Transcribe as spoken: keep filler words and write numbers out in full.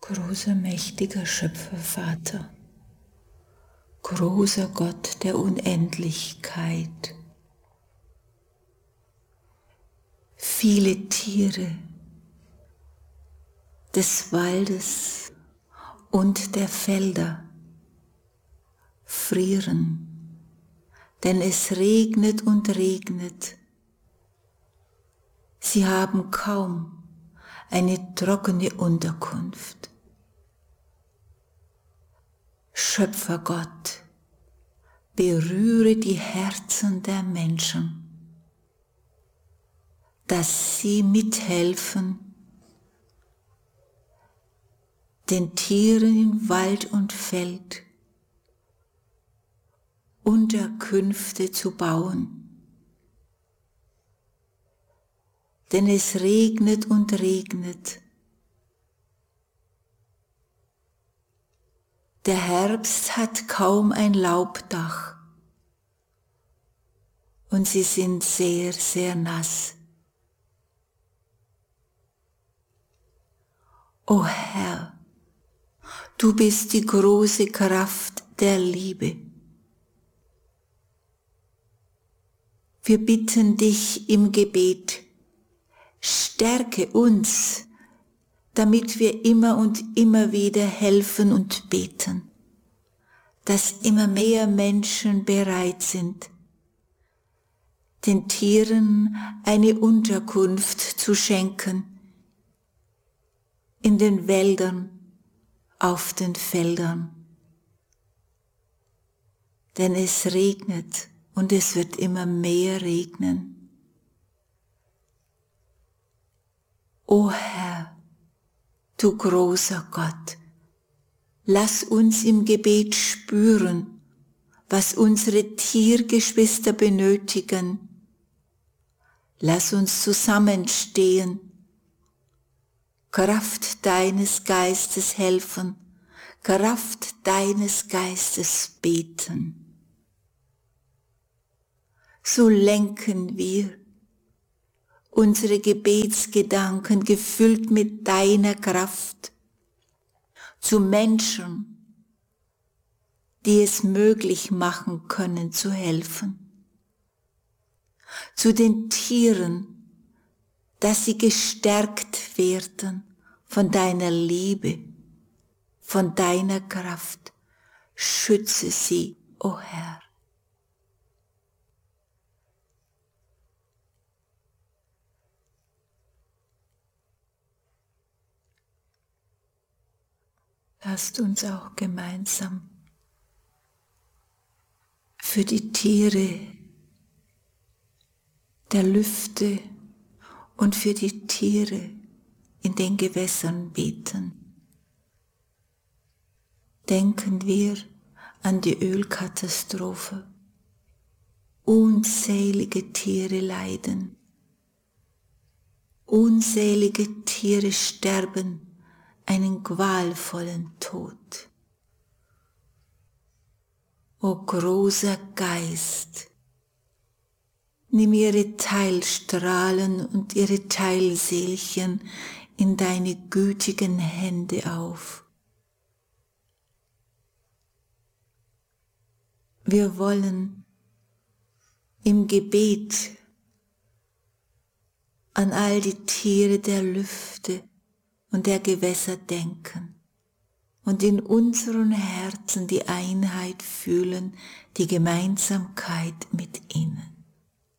Großer, mächtiger Schöpfervater, großer Gott der Unendlichkeit, viele Tiere des Waldes und der Felder frieren, denn es regnet und regnet. Sie haben kaum eine trockene Unterkunft. Schöpfergott, berühre die Herzen der Menschen, dass sie mithelfen, den Tieren in Wald und Feld Unterkünfte zu bauen. Denn es regnet und regnet. Der Herbst hat kaum ein Laubdach und sie sind sehr, sehr nass. O Herr, du bist die große Kraft der Liebe. Wir bitten dich im Gebet, stärke uns, damit wir immer und immer wieder helfen und beten, dass immer mehr Menschen bereit sind, den Tieren eine Unterkunft zu schenken, in den Wäldern, auf den Feldern. Denn es regnet und es wird immer mehr regnen. O Herr, du großer Gott, lass uns im Gebet spüren, was unsere Tiergeschwister benötigen. Lass uns zusammenstehen, Kraft deines Geistes helfen, Kraft deines Geistes beten. So lenken wir unsere Gebetsgedanken, gefüllt mit deiner Kraft, zu Menschen, die es möglich machen können, zu helfen. Zu den Tieren, dass sie gestärkt werden von deiner Liebe, von deiner Kraft. Schütze sie, o Herr. Lasst uns auch gemeinsam für die Tiere der Lüfte und für die Tiere in den Gewässern beten. Denken wir an die Ölkatastrophe. Unzählige Tiere leiden. Unzählige Tiere sterben einen qualvollen Tod. O großer Geist, nimm ihre Teilstrahlen und ihre Teilseelchen in deine gütigen Hände auf. Wir wollen im Gebet an all die Tiere der Lüfte und der Gewässer denken und in unseren Herzen die Einheit fühlen, die Gemeinsamkeit mit ihnen.